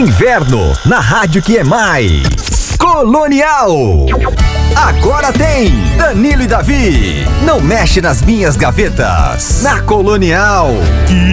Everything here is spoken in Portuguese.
Inverno, na rádio que é mais Colonial. Agora tem Danilo e Davi. Não mexe nas minhas gavetas. Na Colonial.